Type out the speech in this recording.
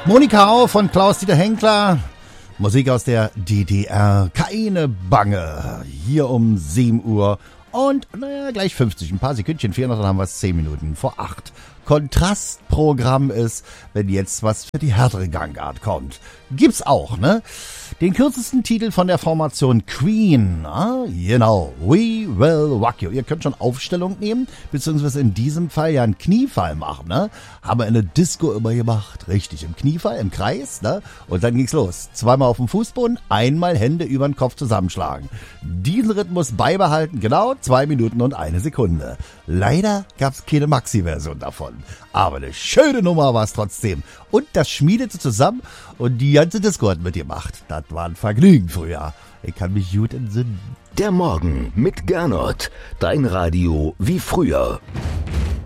Monika Au von Klaus-Dieter Henkler. Musik aus der DDR. Keine Bange. Hier um 7 Uhr. Und, gleich 50. Ein paar Sekündchen fehlen noch, dann haben wir es 10 Minuten vor 8. Kontrastprogramm ist, wenn jetzt was für die härtere Gangart kommt. Gibt's auch, ne? Den kürzesten Titel von der Formation Queen. Genau. We Will Rock You. Ihr könnt schon Aufstellung nehmen, beziehungsweise in diesem Fall ja einen Kniefall machen, ne? Haben wir in der Disco immer gemacht. Richtig, im Kniefall, im Kreis, ne? Und dann ging's los. Zweimal auf dem Fußboden, einmal Hände über den Kopf zusammenschlagen. Diesen Rhythmus beibehalten, genau 2 Minuten und 1 Sekunde. Leider gab's keine Maxi-Version davon. Aber eine schöne Nummer war es trotzdem. Und das schmiedete zusammen und die ganze Disco hat mitgemacht. Das war ein Vergnügen früher. Ich kann mich gut entsinnen. Der Morgen mit Gernot. Dein Radio wie früher.